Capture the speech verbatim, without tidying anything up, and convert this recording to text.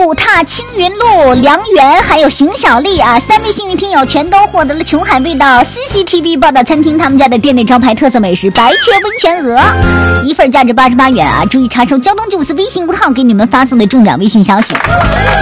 古踏青云路、良缘还有邢小丽啊，三位幸运听友全都获得了琼海味道 C C T V 报道餐厅他们家的店内招牌特色美食白切温泉鹅，一份价值八十八元啊！注意查收交通九四微信公号给你们发送的中奖微信消息。